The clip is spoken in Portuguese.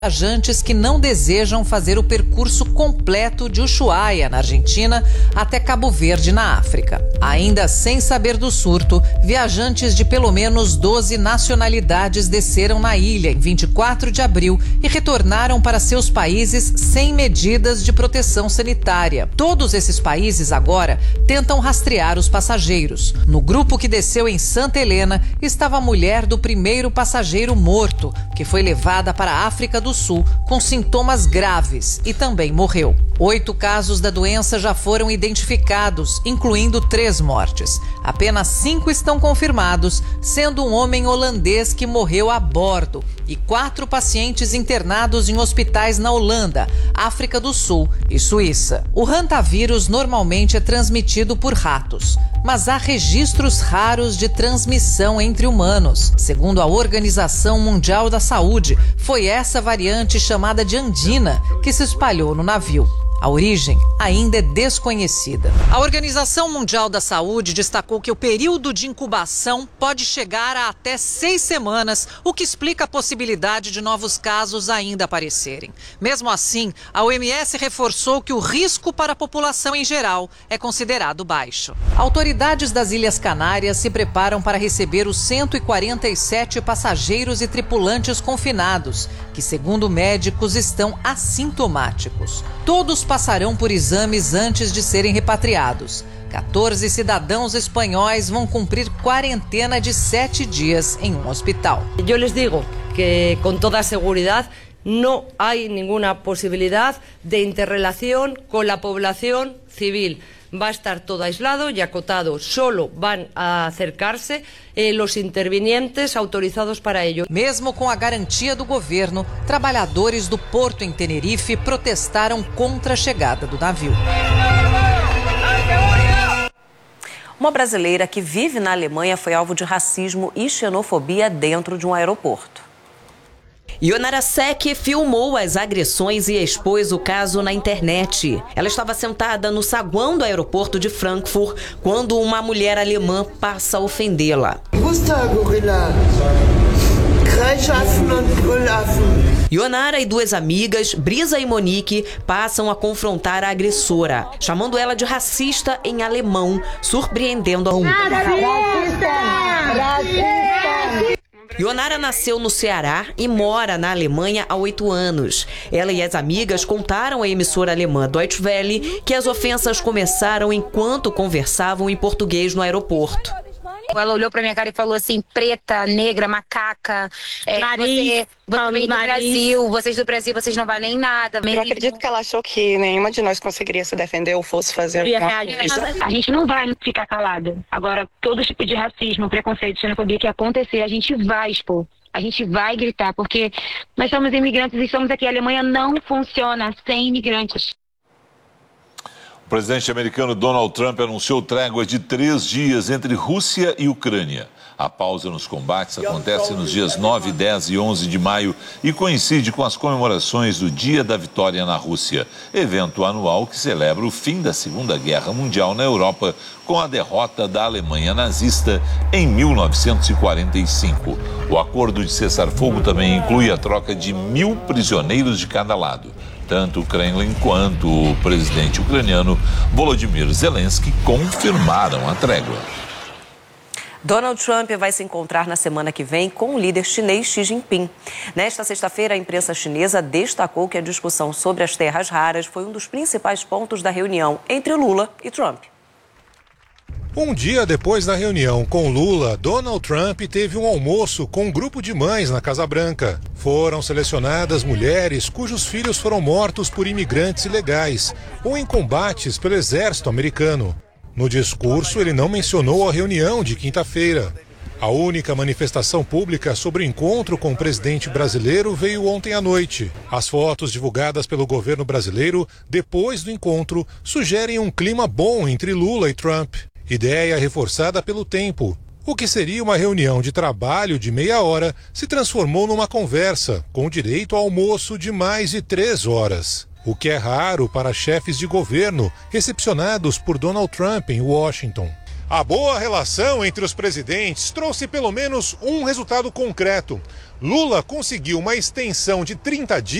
Viajantes que não desejam fazer o percurso completo de Ushuaia, na Argentina, até Cabo Verde, na África. Ainda sem saber do surto, viajantes de pelo menos 12 nacionalidades desceram na ilha em 24 de abril e retornaram para seus países sem medidas de proteção sanitária. Todos esses países agora tentam rastrear os passageiros. No grupo que desceu em Santa Helena estava a mulher do primeiro passageiro morto, que foi levada para a África do Sul com sintomas graves e também morreu. 8 casos da doença já foram identificados, incluindo 3 mortes. Apenas 5 estão confirmados, sendo um homem holandês que morreu a bordo e 4 pacientes internados em hospitais na Holanda, África do Sul e Suíça. O hantavírus normalmente é transmitido por ratos, mas há registros raros de transmissão entre humanos. Segundo a Organização Mundial da Saúde, foi essa variante chamada de andina que se espalhou no navio. A origem ainda é desconhecida. A Organização Mundial da Saúde destacou que o período de incubação pode chegar a até 6 semanas, o que explica a possibilidade de novos casos ainda aparecerem. Mesmo assim, a OMS reforçou que o risco para a população em geral é considerado baixo. Autoridades das Ilhas Canárias se preparam para receber os 147 passageiros e tripulantes confinados, que, segundo médicos, estão assintomáticos. Todos passarão por exames antes de serem repatriados. 14 cidadãos espanhóis vão cumprir quarentena de 7 dias em um hospital. Eu les digo que com toda a seguridade não há nenhuma possibilidade de interrelación com a população civil. Va a estar todo aislado y acotado. Solo van a acercarse los intervinientes autorizados para ello. Mesmo com a garantia do governo, trabalhadores do porto em Tenerife protestaram contra a chegada do navio. Uma brasileira que vive na Alemanha foi alvo de racismo e xenofobia dentro de um aeroporto. Ionara Sec filmou as agressões e expôs o caso na internet. Ela estava sentada no saguão do aeroporto de Frankfurt quando uma mulher alemã passa a ofendê-la. Ionara e 2 amigas, Brisa e Monique, passam a confrontar a agressora, chamando ela de racista em alemão, surpreendendo a Ionara nasceu no Ceará e mora na Alemanha há 8 anos. Ela e as amigas contaram à emissora alemã Deutsche Welle que as ofensas começaram enquanto conversavam em português no aeroporto. Ela olhou pra minha cara e falou assim: preta, negra, macaca, você do Brasil, vocês do Brasil, vocês não valem nada. Eu acredito que ela achou que nenhuma de nós conseguiria se defender ou fosse fazer alguma coisa. A gente não vai ficar calada. Agora, todo tipo de racismo, preconceito, xenofobia que acontecer, a gente vai expor. A gente vai gritar, porque nós somos imigrantes e estamos aqui. A Alemanha não funciona sem imigrantes. O presidente americano Donald Trump anunciou trégua de 3 dias entre Rússia e Ucrânia. A pausa nos combates acontece nos dias 9, 10 e 11 de maio e coincide com as comemorações do Dia da Vitória na Rússia, evento anual que celebra o fim da Segunda Guerra Mundial na Europa com a derrota da Alemanha nazista em 1945. O acordo de cessar-fogo também inclui a troca de 1.000 prisioneiros de cada lado. Tanto o Kremlin quanto o presidente ucraniano Volodymyr Zelensky confirmaram a trégua. Donald Trump vai se encontrar na semana que vem com o líder chinês Xi Jinping. Nesta sexta-feira, a imprensa chinesa destacou que a discussão sobre as terras raras foi um dos principais pontos da reunião entre Lula e Trump. Um dia depois da reunião com Lula, Donald Trump teve um almoço com um grupo de mães na Casa Branca. Foram selecionadas mulheres cujos filhos foram mortos por imigrantes ilegais ou em combates pelo exército americano. No discurso, ele não mencionou a reunião de quinta-feira. A única manifestação pública sobre o encontro com o presidente brasileiro veio ontem à noite. As fotos divulgadas pelo governo brasileiro depois do encontro sugerem um clima bom entre Lula e Trump. Ideia reforçada pelo tempo. O que seria uma reunião de trabalho de meia hora se transformou numa conversa, com direito ao almoço de mais de 3 horas. O que é raro para chefes de governo recepcionados por Donald Trump em Washington. A boa relação entre os presidentes trouxe pelo menos um resultado concreto. Lula conseguiu uma extensão de 30 dias